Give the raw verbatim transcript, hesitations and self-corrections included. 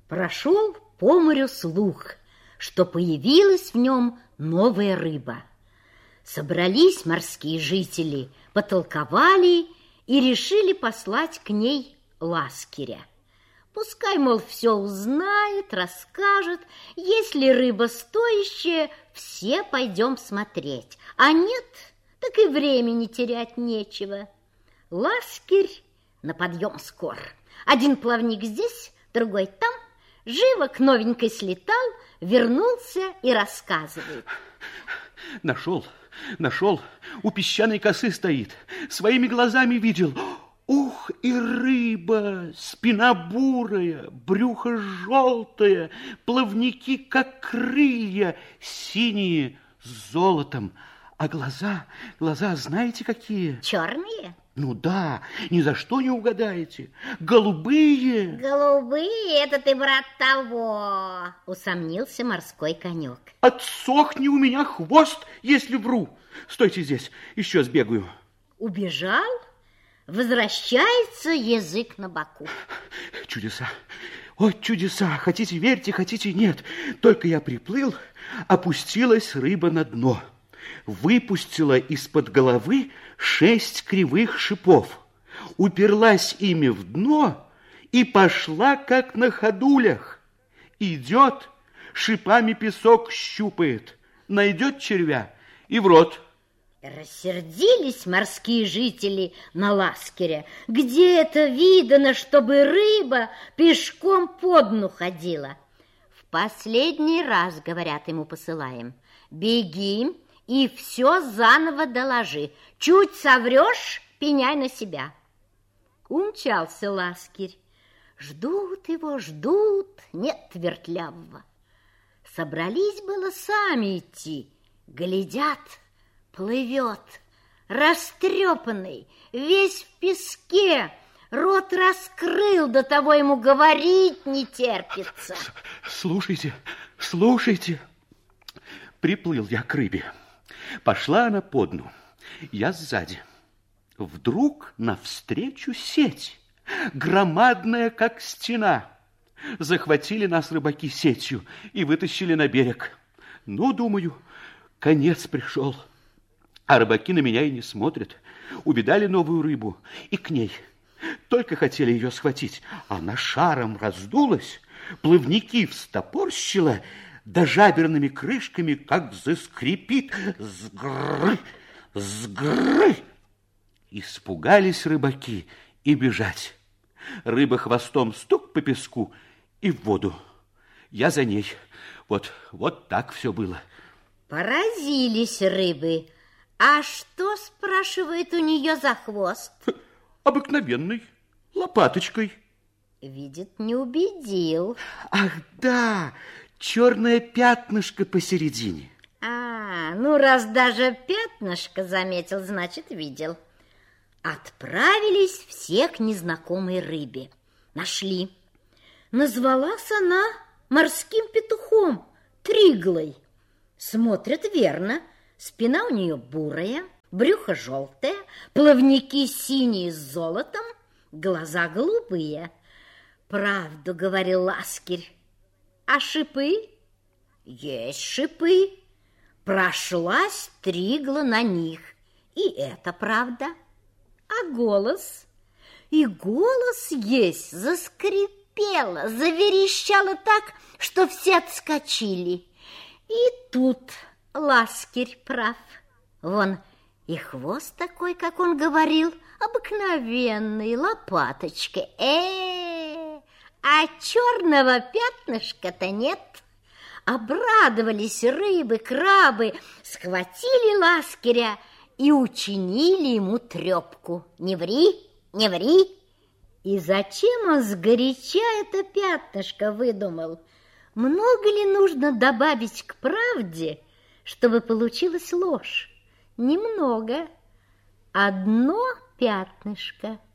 Прошел по морю слух, что появилась в нем новая рыба. Собрались морские жители, потолковали и решили послать к ней ласкиря. Пускай, мол, все узнает, расскажет. Если рыба стоящая, все пойдем смотреть. А нет, так и времени терять нечего. Ласкирь на подъем скор. Один плавник здесь, другой там. Живо к новенькой слетал, вернулся и рассказывает. Нашел, нашел, у песчаной косы стоит. Своими глазами видел. Ух, и рыба, спина бурая, брюхо желтое, плавники, как крылья, синие с золотом. А глаза, глаза знаете какие? Черные? Ну да, ни за что не угадаете. Голубые. Голубые, это ты, брат, того, усомнился морской конек. Отсохни у меня хвост, если вру. Стойте здесь, еще сбегаю. Убежал? Возвращается язык на боку. Чудеса, о, чудеса, хотите верьте, хотите нет. Только я приплыл, опустилась рыба на дно. Выпустила из-под головы шесть кривых шипов, уперлась ими в дно и пошла, как на ходулях. Идет, шипами песок щупает, найдет червя и в рот. Рассердились морские жители на ласкиря. Где это видано, чтобы рыба пешком по дну ходила? В последний раз, говорят, ему посылаем, беги и все заново доложи. Чуть соврешь, пеняй на себя. Умчался ласкирь. Ждут его, ждут, нет вертлявого. Собрались было сами идти, глядят, плывет, растрепанный, весь в песке, рот раскрыл, до того ему говорить не терпится. Слушайте, слушайте. Приплыл я к рыбе. Пошла она по дну, я сзади. Вдруг навстречу сеть, громадная, как стена. Захватили нас рыбаки сетью и вытащили на берег. Ну, думаю, конец пришел. А рыбаки на меня и не смотрят. Увидали новую рыбу и к ней. Только хотели ее схватить, она шаром раздулась, плавники встопорщила, да жаберными крышками как заскрипит. Сгры, сгры. Испугались рыбаки и бежать. Рыба хвостом стук по песку и в воду. Я за ней. Вот, вот так все было. Поразились рыбы. А что, спрашивает, у нее за хвост? Обыкновенный, лопаточкой. Видит, не убедил. Ах, да, черное пятнышко посередине. А, ну раз даже пятнышко заметил, значит, видел. Отправились все к незнакомой рыбе. Нашли. Назвалась она морским петухом, триглой. Смотрят верно. Спина у нее бурая, брюхо желтое, плавники синие с золотом, глаза голубые. Правду говорил ласкирь. А шипы? Есть шипы. Прошлась тригла на них. И это правда. А голос? И голос есть, заскрипело, заверещало так, что все отскочили. И тут ласкирь прав. Вон и хвост такой, как он говорил, обыкновенный, лопаточкой. Э-э-э, а черного пятнышка-то нет. Обрадовались рыбы, крабы, схватили ласкиря и учинили ему трепку. Не ври, не ври. И зачем он сгоряча это пятнышко выдумал? Много ли нужно добавить к правде, чтобы получилась ложь? Немного. Одно пятнышко.